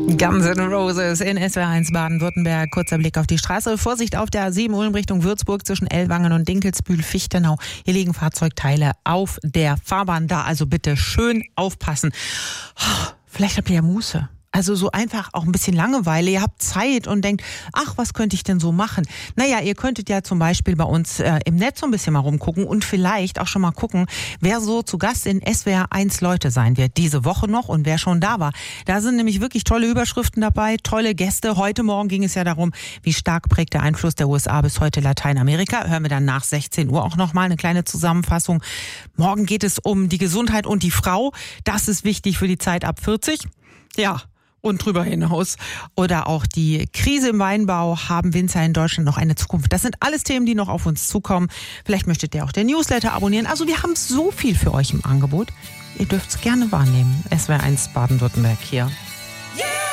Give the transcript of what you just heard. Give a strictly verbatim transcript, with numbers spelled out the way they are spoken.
Guns N' Roses in S W R eins Baden-Württemberg. Kurzer Blick auf die Straße. Vorsicht auf der A sieben Ulm Richtung Würzburg zwischen Ellwangen und Dinkelsbühl-Fichtenau. Hier liegen Fahrzeugteile auf der Fahrbahn da. Also bitte schön aufpassen. Vielleicht habt ihr ja Muße. Also so einfach auch ein bisschen Langeweile. Ihr habt Zeit und denkt, ach, was könnte ich denn so machen? Naja, ihr könntet ja zum Beispiel bei uns äh, im Netz so ein bisschen mal rumgucken und vielleicht auch schon mal gucken, wer so zu Gast in S W R eins Leute sein wird. Diese Woche noch und wer schon da war. Da sind nämlich wirklich tolle Überschriften dabei, tolle Gäste. Heute Morgen ging es ja darum, wie stark prägt der Einfluss der U S A bis heute Lateinamerika. Hören wir dann nach sechzehn Uhr auch nochmal eine kleine Zusammenfassung. Morgen geht es um die Gesundheit und die Frau. Das ist wichtig für die Zeit ab vierzig. Ja. Und drüber hinaus. Oder auch die Krise im Weinbau. Haben Winzer in Deutschland noch eine Zukunft? Das sind alles Themen, die noch auf uns zukommen. Vielleicht möchtet ihr auch den Newsletter abonnieren. Also wir haben so viel für euch im Angebot. Ihr dürft es gerne wahrnehmen. S W R eins Baden-Württemberg hier.